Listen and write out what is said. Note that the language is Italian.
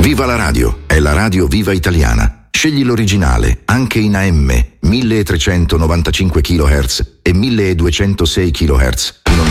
Viva la radio, è la radio Viva Italiana. Scegli l'originale, anche in AM, 1395 kHz e 1206 kHz.